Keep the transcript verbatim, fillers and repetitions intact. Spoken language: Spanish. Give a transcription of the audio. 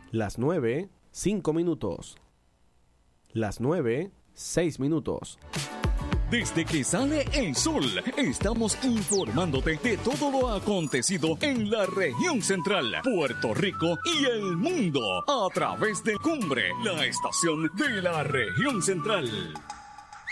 Las nueve, cinco minutos. Las nueve, seis minutos. Desde que sale el sol, estamos informándote de todo lo acontecido en la región central, Puerto Rico y el mundo, a través de Cumbre, la estación de la región central.